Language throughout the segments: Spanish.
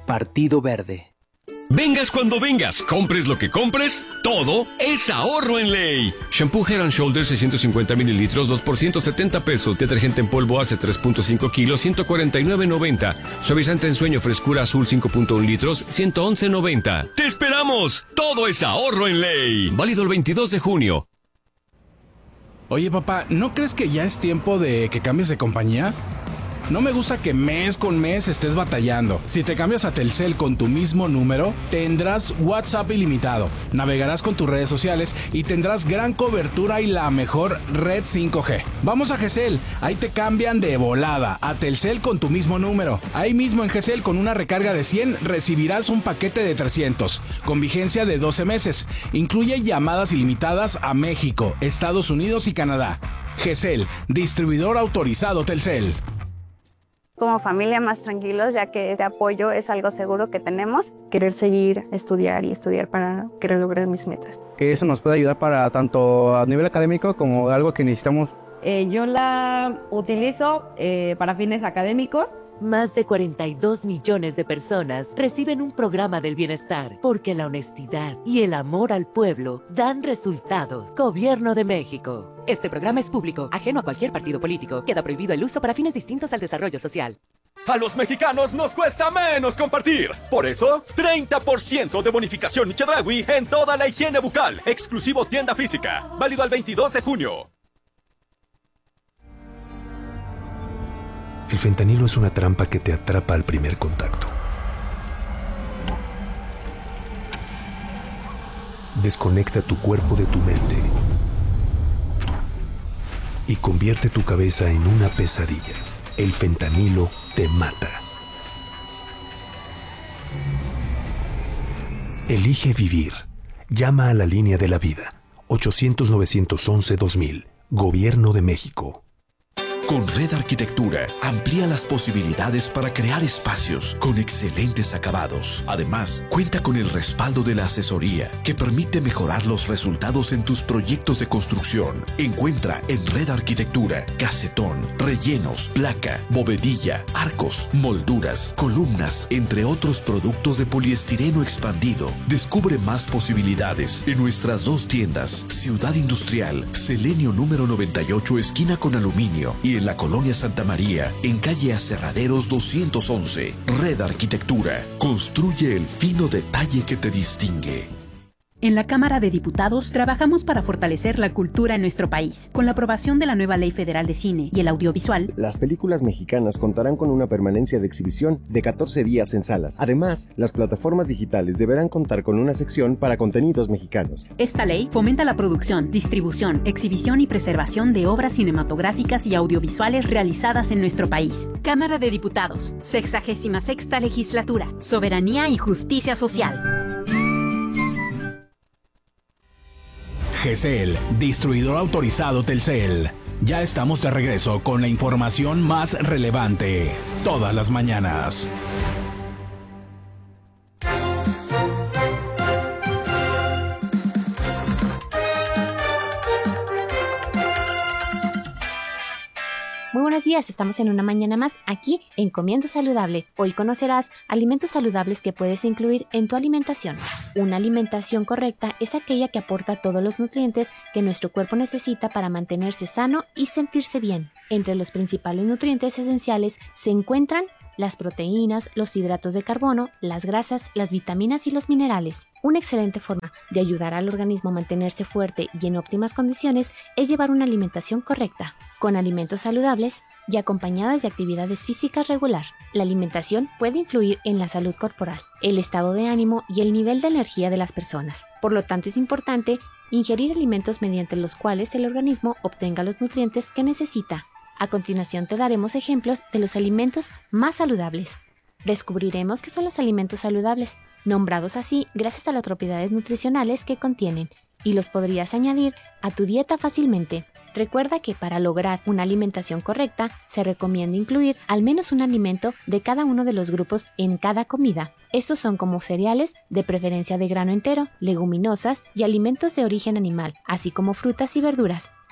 Partido Verde. Vengas cuando vengas, compres lo que compres, todo es ahorro en Ley. Shampoo Head and Shoulders 650 mililitros, 2 por 170 pesos. Detergente en polvo hace 3.5 kilos, 149.90. Suavizante en sueño frescura azul 5.1 litros, 111.90. ¡Te esperamos! Todo es ahorro en Ley. Válido el 22 de junio. Oye, papá, ¿no crees que ya es tiempo de que cambies de compañía? No me gusta que mes con mes estés batallando. Si te cambias a Telcel con tu mismo número, tendrás WhatsApp ilimitado, navegarás con tus redes sociales y tendrás gran cobertura y la mejor red 5G. Vamos a Gesell, ahí te cambian de volada a Telcel con tu mismo número. Ahí mismo en Gesell, con una recarga de 100 recibirás un paquete de 300 con vigencia de 12 meses. Incluye llamadas ilimitadas a México, Estados Unidos y Canadá. Gesell, distribuidor autorizado Telcel. Como familia más tranquilos, ya que este apoyo es algo seguro que tenemos. Querer seguir, estudiar para querer lograr mis metas. Que eso nos puede ayudar para tanto a nivel académico como algo que necesitamos. Yo la utilizo para fines académicos. Más de 42 millones de personas reciben un programa del bienestar porque la honestidad y el amor al pueblo dan resultados. Gobierno de México. Este programa es público, ajeno a cualquier partido político. Queda prohibido el uso para fines distintos al desarrollo social. A los mexicanos nos cuesta menos compartir. Por eso, 30% de bonificación Chedraui en toda la higiene bucal. Exclusivo tienda física. Válido al 22 de junio. El fentanilo es una trampa que te atrapa al primer contacto. Desconecta tu cuerpo de tu mente y convierte tu cabeza en una pesadilla. El fentanilo te mata. Elige vivir. Llama a la línea de la vida. 800-911-2000. Gobierno de México. Con Red Arquitectura, amplía las posibilidades para crear espacios con excelentes acabados. Además, cuenta con el respaldo de la asesoría que permite mejorar los resultados en tus proyectos de construcción. Encuentra en Red Arquitectura casetón, rellenos, placa, bovedilla, arcos, molduras, columnas, entre otros productos de poliestireno expandido. Descubre más posibilidades en nuestras dos tiendas, Ciudad Industrial, Selenio número 98, esquina con Aluminio, y en la Colonia Santa María, en calle Aserraderos 211. Red Arquitectura. Construye el fino detalle que te distingue. En la Cámara de Diputados trabajamos para fortalecer la cultura en nuestro país. Con la aprobación de la nueva Ley Federal de Cine y el Audiovisual, las películas mexicanas contarán con una permanencia de exhibición de 14 días en salas. Además, las plataformas digitales deberán contar con una sección para contenidos mexicanos. Esta ley fomenta la producción, distribución, exhibición y preservación de obras cinematográficas y audiovisuales realizadas en nuestro país. Cámara de Diputados, 66ª Legislatura, Soberanía y Justicia Social. Gesell, distribuidor autorizado Telcel. Ya estamos de regreso con la información más relevante, todas las mañanas. Muy buenos días, estamos en una mañana más aquí en Comiendo Saludable. Hoy conocerás alimentos saludables que puedes incluir en tu alimentación. Una alimentación correcta es aquella que aporta todos los nutrientes que nuestro cuerpo necesita para mantenerse sano y sentirse bien. Entre los principales nutrientes esenciales se encuentran las proteínas, los hidratos de carbono, las grasas, las vitaminas y los minerales. Una excelente forma de ayudar al organismo a mantenerse fuerte y en óptimas condiciones es llevar una alimentación correcta, con alimentos saludables y acompañadas de actividades físicas regular. La alimentación puede influir en la salud corporal, el estado de ánimo y el nivel de energía de las personas. Por lo tanto, es importante ingerir alimentos mediante los cuales el organismo obtenga los nutrientes que necesita. A continuación te daremos ejemplos de los alimentos más saludables. Descubriremos qué son los alimentos saludables, nombrados así gracias a las propiedades nutricionales que contienen, y los podrías añadir a tu dieta fácilmente. Recuerda que para lograr una alimentación correcta, se recomienda incluir al menos un alimento de cada uno de los grupos en cada comida. Estos son como cereales, de preferencia de grano entero, leguminosas y alimentos de origen animal, así como frutas y verduras.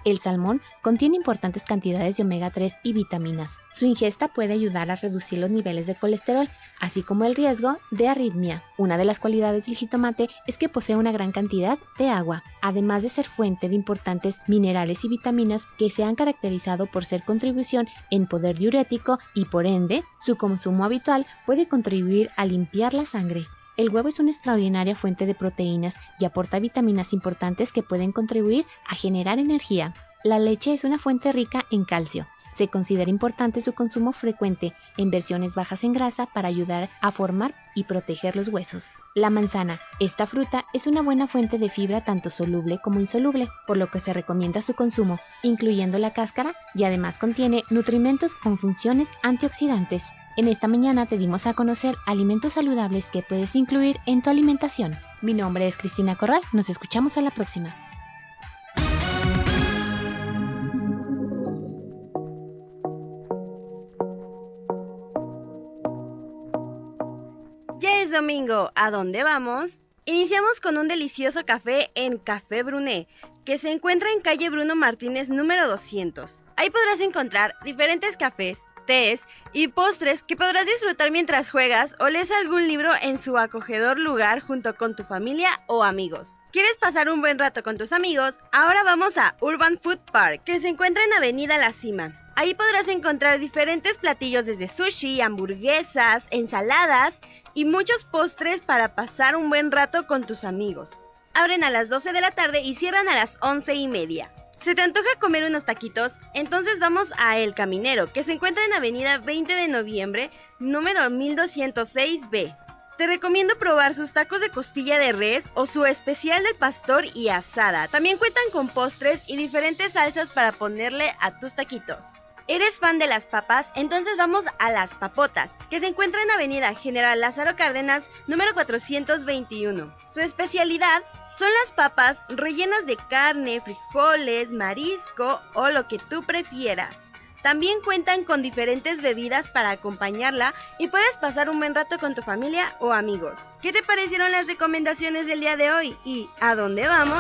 El salmón contiene importantes cantidades de omega 3 y vitaminas. Su ingesta puede ayudar a reducir los niveles de colesterol, así como el riesgo de arritmia. Una de las cualidades del jitomate es que posee una gran cantidad de agua, además de ser fuente de importantes minerales y vitaminas que se han caracterizado por ser contribución en poder diurético y por ende, su consumo habitual puede contribuir a limpiar la sangre. El huevo es una extraordinaria fuente de proteínas y aporta vitaminas importantes que pueden contribuir a generar energía. La leche es una fuente rica en calcio. Se considera importante su consumo frecuente en versiones bajas en grasa para ayudar a formar y proteger los huesos. La manzana. Esta fruta es una buena fuente de fibra tanto soluble como insoluble, por lo que se recomienda su consumo, incluyendo la cáscara, y además contiene nutrimentos con funciones antioxidantes. En esta mañana te dimos a conocer alimentos saludables que puedes incluir en tu alimentación. Mi nombre es Cristina Corral, nos escuchamos a la próxima. Ya es domingo, ¿a dónde vamos? Iniciamos con un delicioso café en Café Brunet, que se encuentra en calle Bruno Martínez número 200. Ahí podrás encontrar diferentes cafés, tés y postres que podrás disfrutar mientras juegas o lees algún libro en su acogedor lugar junto con tu familia o amigos. ¿Quieres pasar un buen rato con tus amigos? Ahora vamos a Urban Food Park, que se encuentra en Avenida La Cima. Ahí podrás encontrar diferentes platillos desde sushi, hamburguesas, ensaladas y muchos postres para pasar un buen rato con tus amigos. Abren a las 12 de la tarde y cierran a las 11:30. ¿Se te antoja comer unos taquitos? Entonces vamos a El Caminero, que se encuentra en Avenida 20 de Noviembre, número 1206B. Te recomiendo probar sus tacos de costilla de res o su especial del pastor y asada. También cuentan con postres y diferentes salsas para ponerle a tus taquitos. ¿Eres fan de las papas? Entonces vamos a Las Papotas, que se encuentra en Avenida General Lázaro Cárdenas, número 421. Su especialidad son las papas rellenas de carne, frijoles, marisco o lo que tú prefieras. También cuentan con diferentes bebidas para acompañarla y puedes pasar un buen rato con tu familia o amigos. ¿Qué te parecieron las recomendaciones del día de hoy? ¿Y a dónde vamos?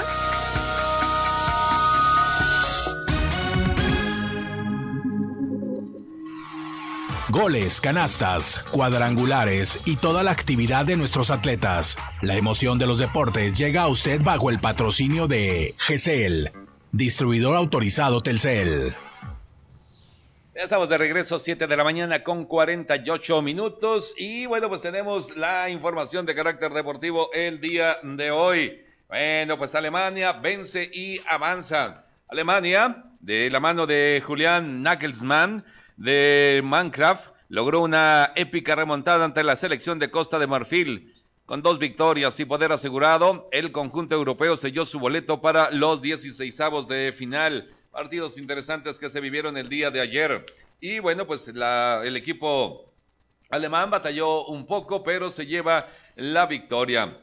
Goles, canastas, cuadrangulares y toda la actividad de nuestros atletas. La emoción de los deportes llega a usted bajo el patrocinio de GCL, distribuidor autorizado Telcel. Ya estamos de regreso, 7 de la mañana con 48 minutos. Y bueno, pues tenemos la información de carácter deportivo el día de hoy. Bueno, pues Alemania vence y avanza. Alemania, de la mano de Julian Nagelsmann, de Minecraft, logró una épica remontada ante la selección de Costa de Marfil. Con 2 victorias y poder asegurado, el conjunto europeo selló su boleto para los 16avos de final. Partidos interesantes que se vivieron el día de ayer. Y bueno, pues el equipo alemán batalló un poco, pero se lleva la victoria.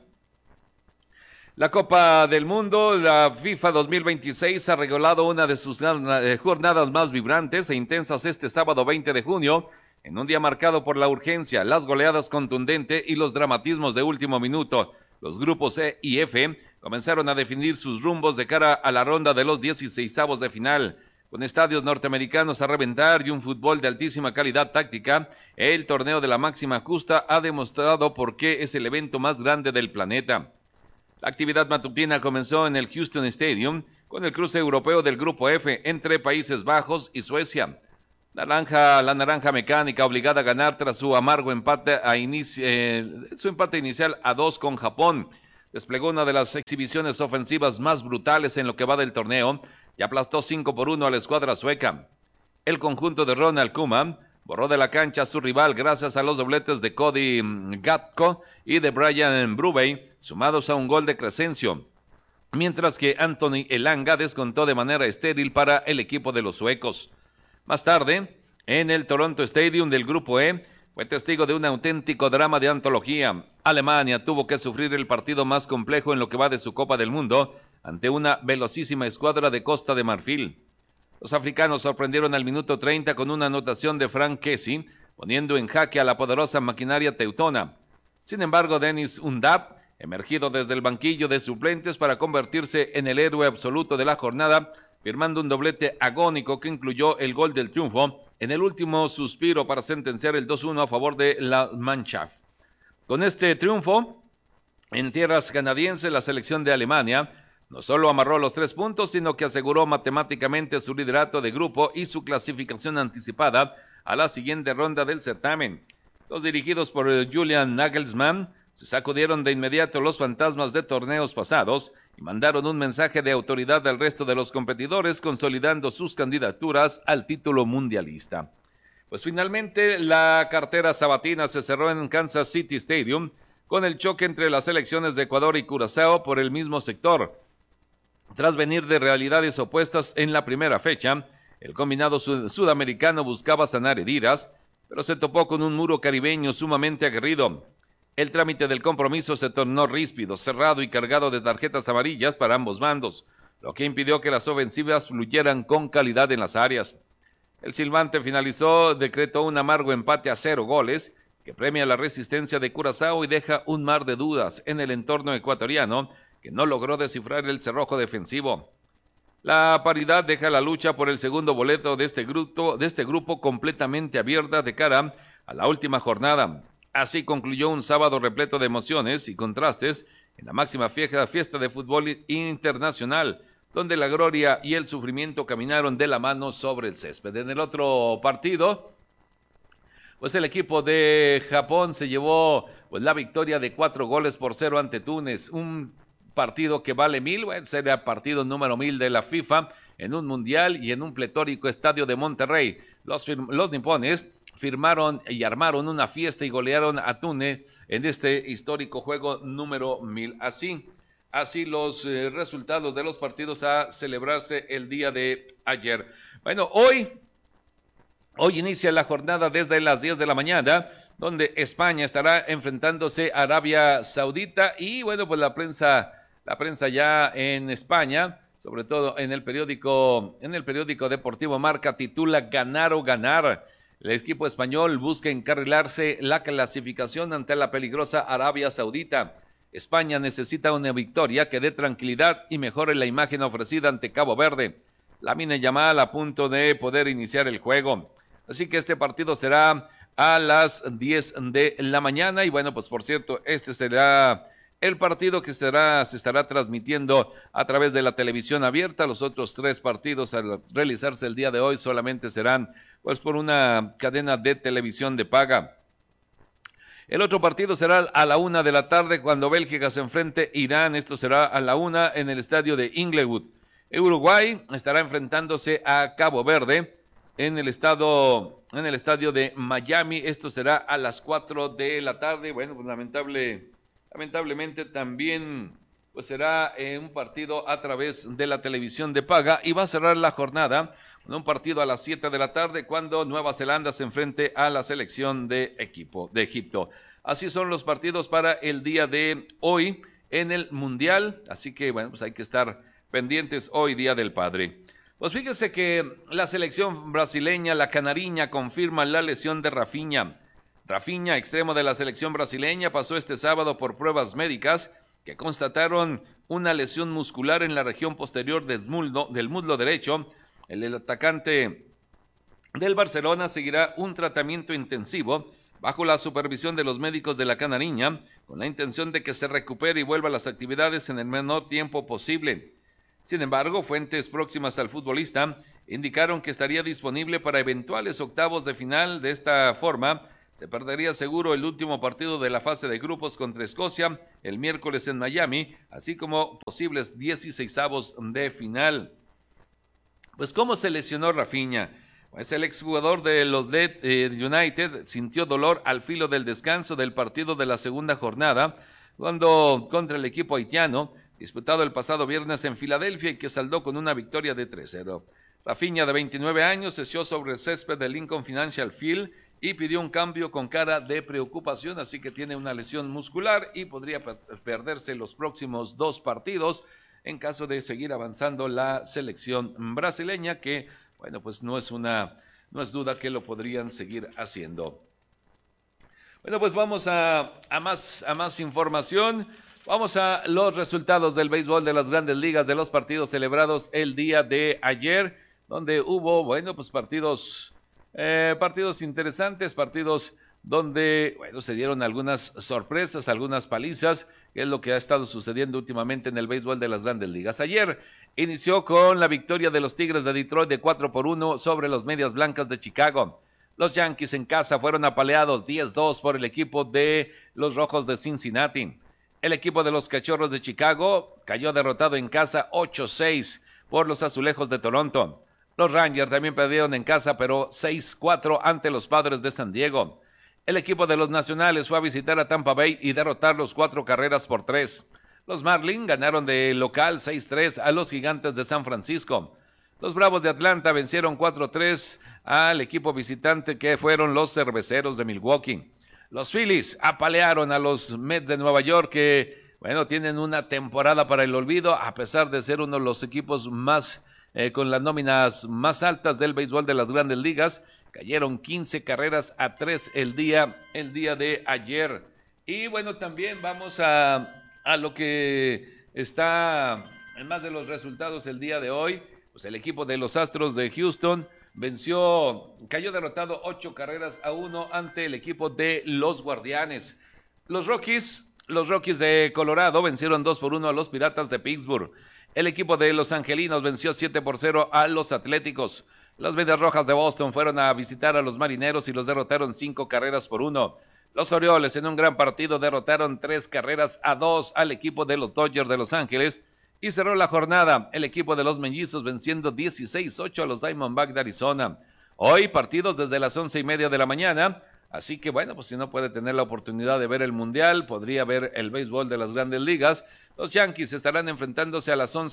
La Copa del Mundo, la FIFA 2026, ha regalado una de sus jornadas más vibrantes e intensas este sábado 20 de junio, en un día marcado por la urgencia, las goleadas contundentes y los dramatismos de último minuto. Los grupos E y F comenzaron a definir sus rumbos de cara a la ronda de los 16avos de final. Con estadios norteamericanos a reventar y un fútbol de altísima calidad táctica, el torneo de la máxima justa ha demostrado por qué es el evento más grande del planeta. La actividad matutina comenzó en el Houston Stadium con el cruce europeo del Grupo F entre Países Bajos y Suecia. La naranja mecánica, obligada a ganar tras su amargo empate inicial a 2 con Japón, desplegó una de las exhibiciones ofensivas más brutales en lo que va del torneo y aplastó 5-1 a la escuadra sueca. El conjunto de Ronald Koeman borró de la cancha a su rival gracias a los dobletes de Cody Gakpo y de Brian Brubey, sumados a un gol de Crescencio, mientras que Anthony Elanga descontó de manera estéril para el equipo de los suecos. Más tarde, en el Toronto Stadium del Grupo E, fue testigo de un auténtico drama de antología. Alemania tuvo que sufrir el partido más complejo en lo que va de su Copa del Mundo ante una velocísima escuadra de Costa de Marfil. Los africanos sorprendieron al minuto 30 con una anotación de Frank Kessie, poniendo en jaque a la poderosa maquinaria teutona. Sin embargo, Dennis Undav, emergido desde el banquillo de suplentes para convertirse en el héroe absoluto de la jornada, firmando un doblete agónico que incluyó el gol del triunfo en el último suspiro para sentenciar el 2-1 a favor de la Mannschaft. Con este triunfo, en tierras canadienses, la selección de Alemania no solo amarró los 3 puntos, sino que aseguró matemáticamente su liderato de grupo y su clasificación anticipada a la siguiente ronda del certamen. Los dirigidos por Julian Nagelsmann se sacudieron de inmediato los fantasmas de torneos pasados y mandaron un mensaje de autoridad al resto de los competidores, consolidando sus candidaturas al título mundialista. Pues finalmente la cartera sabatina se cerró en Kansas City Stadium con el choque entre las selecciones de Ecuador y Curazao por el mismo sector. Tras venir de realidades opuestas en la primera fecha, el combinado sudamericano buscaba sanar heridas, pero se topó con un muro caribeño sumamente aguerrido. El trámite del compromiso se tornó ríspido, cerrado y cargado de tarjetas amarillas para ambos bandos, lo que impidió que las ofensivas fluyeran con calidad en las áreas. El silbante finalizó, decretó un amargo empate a 0 goles, que premia la resistencia de Curazao y deja un mar de dudas en el entorno ecuatoriano, que no logró descifrar el cerrojo defensivo. La paridad deja la lucha por el segundo boleto de este grupo completamente abierta de cara a la última jornada. Así concluyó un sábado repleto de emociones y contrastes en la máxima fiesta de fútbol internacional, donde la gloria y el sufrimiento caminaron de la mano sobre el césped. En el otro partido, pues el equipo de Japón se llevó la victoria de 4-0 ante Túnez, un partido que vale 1000, sería el partido número 1000 de la FIFA en un mundial y en un pletórico estadio de Monterrey. Los nipones firmaron y armaron una fiesta y golearon a Túnez en este histórico juego número 1000. Así los resultados de los partidos a celebrarse el día de ayer. Bueno, hoy inicia la jornada desde las 10 de la mañana, donde España estará enfrentándose a Arabia Saudita y bueno, pues la prensa ya en España, sobre todo en el periódico deportivo Marca, titula Ganar o ganar. El equipo español busca encarrilarse la clasificación ante la peligrosa Arabia Saudita. España necesita una victoria que dé tranquilidad y mejore la imagen ofrecida ante Cabo Verde. Lamine Yamal a punto de poder iniciar el juego. Así que este partido será a las 10 de la mañana y bueno, pues por cierto, este será el partido que se estará transmitiendo a través de la televisión abierta. Los otros 3 partidos al realizarse el día de hoy solamente serán pues por una cadena de televisión de paga. El otro partido será a la 1 de la tarde cuando Bélgica se enfrente a Irán. Esto será a la 1 en el estadio de Inglewood. Uruguay estará enfrentándose a Cabo Verde en el estadio de Miami. Esto será a las 4 de la tarde. Bueno, pues lamentablemente también pues será un partido a través de la televisión de paga y va a cerrar la jornada con un partido a las 7 de la tarde cuando Nueva Zelanda se enfrente a la selección de Egipto. Así son los partidos para el día de hoy en el Mundial, así que bueno, pues hay que estar pendientes hoy, Día del Padre. Pues fíjese que la selección brasileña, la canariña, confirma la lesión de Rafinha. Rafinha, extremo de la selección brasileña, pasó este sábado por pruebas médicas que constataron una lesión muscular en la región posterior del muslo derecho. El atacante del Barcelona seguirá un tratamiento intensivo bajo la supervisión de los médicos de la canariña, con la intención de que se recupere y vuelva a las actividades en el menor tiempo posible. Sin embargo, fuentes próximas al futbolista indicaron que estaría disponible para eventuales octavos de final. De esta forma, se perdería seguro el último partido de la fase de grupos contra Escocia el miércoles en Miami, así como posibles 16avos de final. Pues, ¿cómo se lesionó Rafinha? Pues el exjugador de los Leeds United sintió dolor al filo del descanso del partido de la segunda jornada, cuando contra el equipo haitiano, disputado el pasado viernes en Filadelfia y que saldó con una victoria de 3-0. Rafinha, de 29 años, se echó sobre el césped del Lincoln Financial Field y pidió un cambio con cara de preocupación, así que tiene una lesión muscular y podría perderse los próximos 2 partidos en caso de seguir avanzando la selección brasileña, que, bueno, pues no es duda que lo podrían seguir haciendo. Bueno, pues vamos a más información. Vamos a los resultados del béisbol de las Grandes Ligas, de los partidos celebrados el día de ayer, donde hubo, bueno, pues partidos interesantes, partidos donde, bueno, se dieron algunas sorpresas, algunas palizas, que es lo que ha estado sucediendo últimamente en el béisbol de las Grandes Ligas. Ayer inició con la victoria de los Tigres de Detroit de 4-1 sobre los Medias Blancas de Chicago. Los Yankees en casa fueron apaleados 10-2 por el equipo de los Rojos de Cincinnati. El equipo de los Cachorros de Chicago cayó derrotado en casa 8-6 por los Azulejos de Toronto. Los Rangers también perdieron en casa, pero 6-4 ante los Padres de San Diego. El equipo de los Nacionales fue a visitar a Tampa Bay y derrotarlos 4-3. Los Marlins ganaron de local 6-3 a los Gigantes de San Francisco. Los Bravos de Atlanta vencieron 4-3 al equipo visitante que fueron los Cerveceros de Milwaukee. Los Phillies apalearon a los Mets de Nueva York que, bueno, tienen una temporada para el olvido a pesar de ser uno de los equipos más con las nóminas más altas del béisbol de las Grandes Ligas. Cayeron 15-3 el día de ayer. Y bueno, también vamos a lo que está en más de los resultados el día de hoy. Pues el equipo de los Astros de Houston cayó derrotado 8-1 ante el equipo de los Guardianes. Los Rockies de Colorado vencieron 2-1 a los Piratas de Pittsburgh. El equipo de los Angelinos venció 7-0 a los Atléticos. Los Medias Rojas de Boston fueron a visitar a los Marineros y los derrotaron 5-1. Los Orioles en un gran partido derrotaron 3-2 al equipo de los Dodgers de Los Ángeles y cerró la jornada el equipo de los Mellizos venciendo 16-8 a los Diamondbacks de Arizona. Hoy partidos desde las 11:30 de la mañana, así que bueno, pues si no puede tener la oportunidad de ver el Mundial, podría ver el béisbol de las Grandes Ligas. Los Yankees estarán enfrentándose a las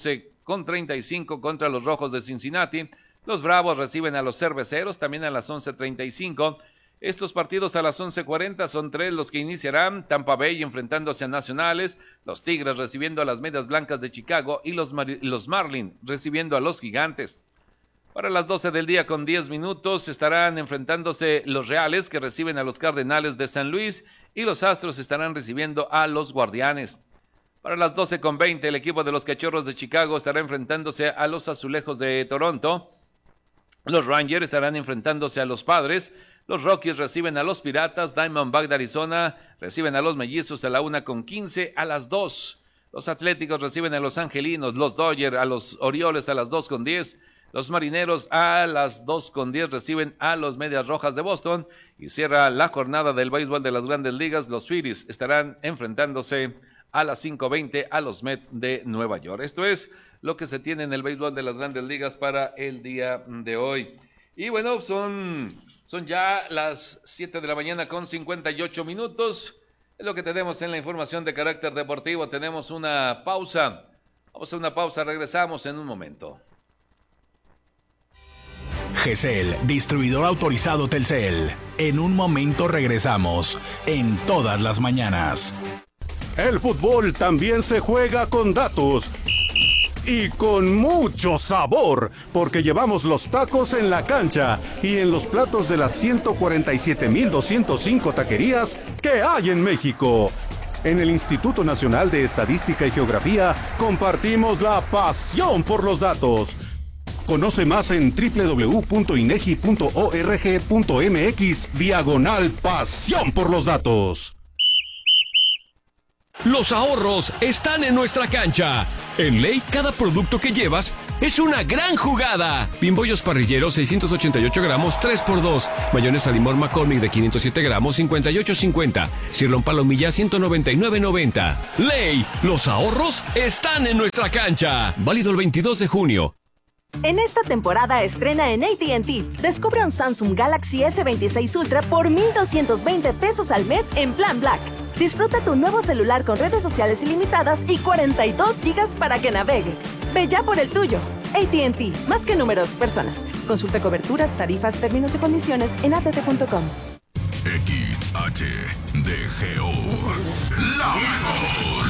11:35 contra los Rojos de Cincinnati. Los Bravos reciben a los Cerveceros también a las 11:35. Estos partidos a las 11:40 son 3 los que iniciarán. Tampa Bay enfrentándose a Nacionales, los Tigres recibiendo a las Medias Blancas de Chicago y los Marlins recibiendo a los Gigantes. Para las 12 del día con 10 minutos estarán enfrentándose los Reales que reciben a los Cardenales de San Luis y los Astros estarán recibiendo a los Guardianes. Para las 12:20 el equipo de los Cachorros de Chicago estará enfrentándose a los Azulejos de Toronto. Los Rangers estarán enfrentándose a los Padres. Los Rockies reciben a los Piratas. Diamondback de Arizona reciben a los Mellizos a la 1:15. A las 2, los Atléticos reciben a los Angelinos. Los Dodgers a los Orioles a las 2:10. Los Marineros a las 2:10 reciben a los Medias Rojas de Boston. Y cierra la jornada del béisbol de las Grandes Ligas. Los Phillies estarán enfrentándose a las 5:20 a los Mets de Nueva York. Esto es lo que se tiene en el béisbol de las Grandes Ligas para el día de hoy. Y bueno, son ya las 7 de la mañana con 58 minutos. Es lo que tenemos en la información de carácter deportivo. Tenemos una pausa. Vamos a una pausa, regresamos en un momento. GESEL, distribuidor autorizado Telcel. En un momento regresamos, en todas las mañanas. El fútbol también se juega con datos. Y con mucho sabor, porque llevamos los tacos en la cancha y en los platos de las 147,205 taquerías que hay en México. En el Instituto Nacional de Estadística y Geografía compartimos la pasión por los datos. Conoce más en www.inegi.org.mx/pasión por los datos. Los ahorros están en nuestra cancha. En Ley, cada producto que llevas es una gran jugada. Bimbollos parrilleros 688 gramos 3x2. Mayonesa limón McCormick de 507 gramos 58.50. Cirlón palomilla 199.90. Ley, los ahorros están en nuestra cancha. Válido el 22 de junio. En esta temporada estrena en AT&T. Descubre un Samsung Galaxy S26 Ultra por $1,220 al mes en Plan Black. Disfruta tu nuevo celular con redes sociales ilimitadas y 42 GB para que navegues. Ve ya por el tuyo. AT&T, más que números, personas. Consulta coberturas, tarifas, términos y condiciones en att.com. XHDGO, la mejor,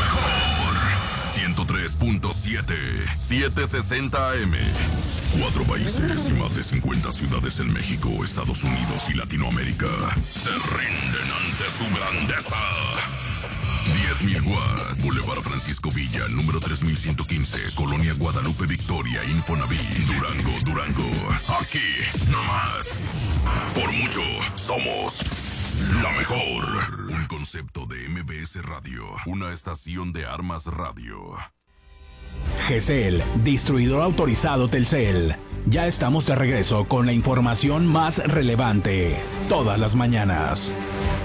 103.7, 760 AM. 4 países y más de 50 ciudades en México, Estados Unidos y Latinoamérica se rinden ante su grandeza. 10 10.000 watts. Boulevard Francisco Villa, número 3115. Colonia Guadalupe Victoria, Infonavit, Durango. Aquí, nomás. Por mucho, somos la mejor. Un concepto de MBS Radio. Una estación de Armas Radio. GESEL, distribuidor autorizado Telcel. Ya estamos de regreso con la información más relevante. Todas las mañanas.